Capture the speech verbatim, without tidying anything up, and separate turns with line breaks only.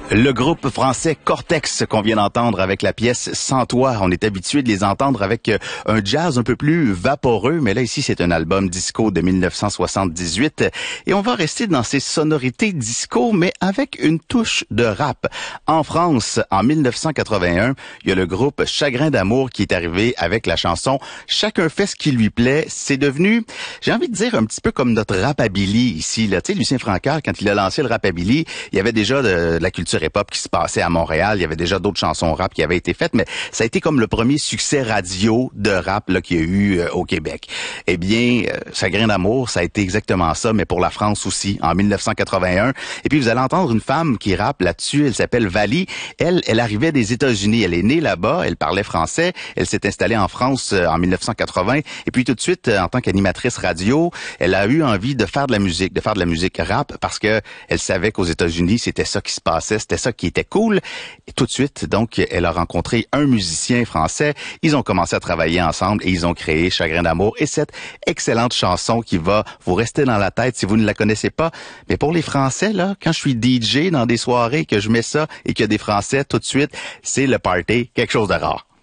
Le groupe français Cortex qu'on vient d'entendre avec la pièce Sans toi. On est habitué de les entendre avec un jazz un peu plus vaporeux, mais là ici c'est un album disco de mille neuf cent soixante-dix-huit et on va rester dans ces sonorités disco mais avec une touche de rap. En France, en mille neuf cent quatre-vingt-un, il y a le groupe Chagrin d'amour qui est arrivé avec la chanson Chacun fait ce qui lui plaît. C'est devenu, j'ai envie de dire un petit peu comme notre rapabilly ici là. Tu sais, Lucien Francoeur, quand il a lancé le rapabilly, il y avait déjà de, de la culture hip-hop qui se passait à Montréal. Il y avait déjà d'autres chansons rap qui avaient été faites, mais ça a été comme le premier succès radio de rap là qu'il y a eu euh, au Québec. Eh bien, euh, Chagrin d'amour, ça a été exactement ça, mais pour la France aussi, en mille neuf cent quatre-vingt-un. Et puis, vous allez entendre une femme qui rappe là-dessus. Elle s'appelle Vali. Elle, elle arrivait des États-Unis. Elle est née là-bas. Elle parlait français. Elle s'est installée en France euh, en mille neuf cent quatre-vingts. Et puis, tout de suite, euh, en tant qu'animatrice radio, elle a eu envie de faire de la musique, de faire de la musique rap parce que elle savait qu'aux États-Unis, c'était ça qui se passait. C'était ça qui était cool. Et tout de suite, donc, elle a rencontré un musicien français. Ils ont commencé à travailler ensemble et ils ont créé Chagrin d'amour et cette excellente chanson qui va vous rester dans la tête si vous ne la connaissez pas. Mais pour les Français, là, quand je suis D J dans des soirées, que je mets ça et qu'il y a des Français, tout de suite, c'est le party, quelque chose de rare.